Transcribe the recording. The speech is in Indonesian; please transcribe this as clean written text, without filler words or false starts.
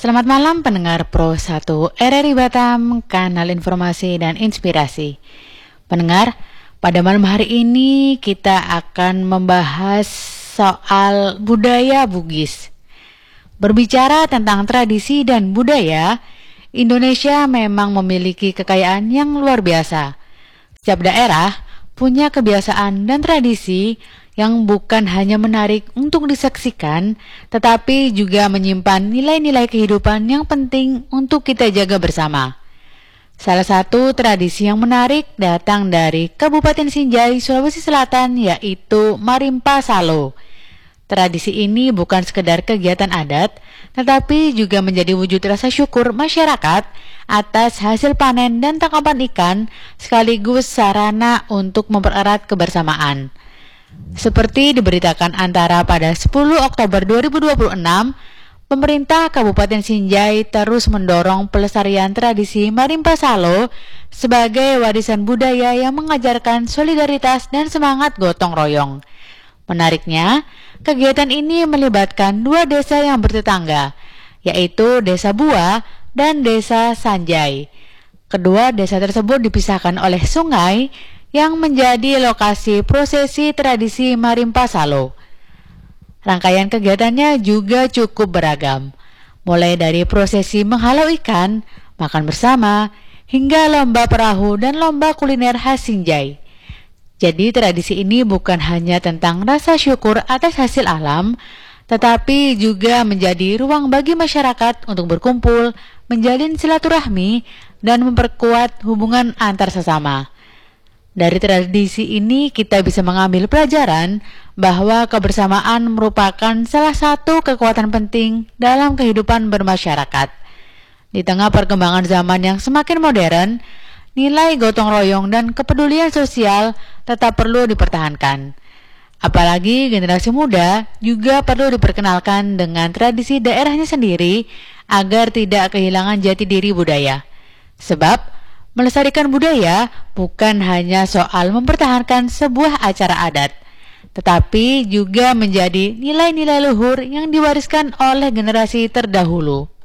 Selamat malam pendengar Pro 1 RRI Batam, kanal informasi dan inspirasi. Pendengar, pada malam hari ini kita akan membahas soal budaya Bugis. Berbicara tentang tradisi dan budaya, Indonesia memang memiliki kekayaan yang luar biasa. Setiap daerah punya kebiasaan dan tradisi yang bukan hanya menarik untuk disaksikan, tetapi juga menyimpan nilai-nilai kehidupan yang penting untuk kita jaga bersama. Salah satu tradisi yang menarik datang dari Kabupaten Sinjai, Sulawesi Selatan, yaitu Marimpa Salo. Tradisi ini bukan sekedar kegiatan adat, tetapi juga menjadi wujud rasa syukur masyarakat atas hasil panen dan tangkapan ikan, sekaligus sarana untuk mempererat kebersamaan. Seperti diberitakan Antara pada 10 Oktober 2026, pemerintah Kabupaten Sinjai terus mendorong pelestarian tradisi Marimpa Salo sebagai warisan budaya yang mengajarkan solidaritas dan semangat gotong royong. Menariknya, kegiatan ini melibatkan dua desa yang bertetangga, yaitu Desa Bua dan Desa Sanjai. Kedua desa tersebut dipisahkan oleh sungai yang menjadi lokasi prosesi tradisi Marimpa Salo. Rangkaian kegiatannya juga cukup beragam, mulai dari prosesi menghalau ikan, makan bersama, hingga lomba perahu dan lomba kuliner khas Sinjai. Jadi tradisi ini bukan hanya tentang rasa syukur atas hasil alam, tetapi juga menjadi ruang bagi masyarakat untuk berkumpul, menjalin silaturahmi, dan memperkuat hubungan antar sesama. Dari tradisi ini kita bisa mengambil pelajaran bahwa kebersamaan merupakan salah satu kekuatan penting dalam kehidupan bermasyarakat. Di tengah perkembangan zaman yang semakin modern, nilai gotong royong dan kepedulian sosial tetap perlu dipertahankan. Apalagi generasi muda juga perlu diperkenalkan dengan tradisi daerahnya sendiri agar tidak kehilangan jati diri budaya. Sebab melestarikan budaya bukan hanya soal mempertahankan sebuah acara adat, tetapi juga menjadi nilai-nilai luhur yang diwariskan oleh generasi terdahulu.